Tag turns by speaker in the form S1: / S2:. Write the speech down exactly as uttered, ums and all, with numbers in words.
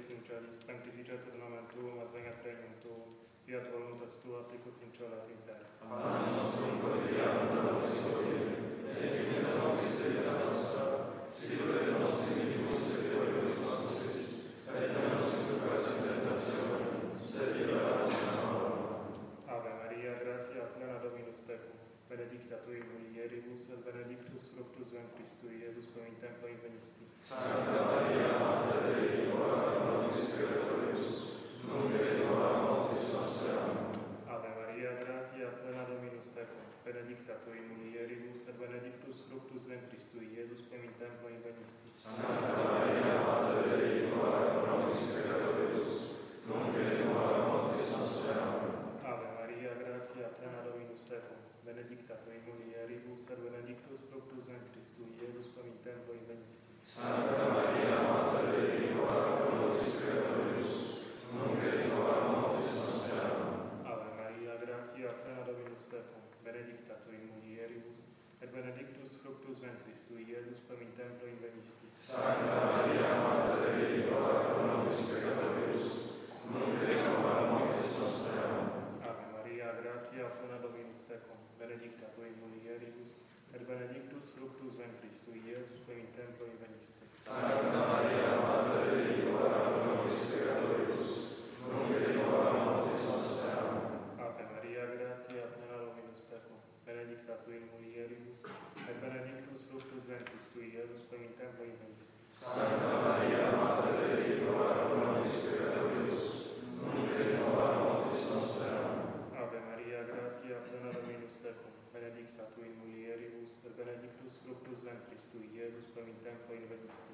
S1: in celis, sanctificetur nomen tuum, adveniat regnum tuum, fiat voluntas tua sicut in cielo et in terra.
S2: Panem nostrum quotidianum da nobis hodie, et dimitte nobis debita nostra, sicut et nos dimittimus debitoribus nostris, et ne nos inducas in tentationem, sed libera nos a malo.
S1: Ave Maria, gratia plena Dominus tecum, benedicta tui in mulieribus, et benedictus fructus ventris tui, Iesus, quem in templo invenisti.
S2: Sancta Maria, Mater Dei, ora pro nobis peccatoribus, nunc et in hora mortis nostre. Amen.
S1: Ave Maria, gratia plena Dominus tecum, benedicta tui in mulieribus, et benedictus fructus ventris tui, Iesus, quem in templo invenisti.
S2: Sancta Maria, Mater Dei, ora pro nobis peccatoribus, nunc et in hora mortis nostre. Amen.
S1: Ave Maria, gratia plena Dominus tecum, benedicta tui in mulieribus, et benedictus fructus ventris tui, Iesus, quem in templo invenisti.
S2: Sancta Maria, Mater Dei, ora pro nobis peccatoribus, nunc et in hora mortis nostre. Amen.
S1: Ave Maria, gratia plena Dominus tecum, benedicta tui in mulieribus, et benedictus fructus ventris tui, Iesus, quem in templo invenisti.
S2: Sancta Maria, Mater Dei, ora pro nobis peccatoribus, nunc et in hora mortis nostre. Amen.
S1: Ave Maria, gratia plena Dominus tecum, benedicta tui in mulieribus, et benedictus fructus ventris tui, Iesus, quem in templo invenisti.
S2: Sancta Maria, Mater Dei, ora pro nobis peccatoribus, nunc et in hora mortis nostre. Amen.
S1: Ave Maria, gratia plena Dominus tecum, benedicta tui in mulieribus, et benedictus fructus ventris tui, Iesus, quem in templo invenisti.
S2: Sancta Maria, Mater Dei, ora pro nobis peccatoribus, nunc et in hora mortis nostre. Amen.
S1: Ave Maria, gratia plena Dominus tecum, benedicta tui in mulieribus, et benedictus fructus ventris tui, Iesus, quem in templo invenisti.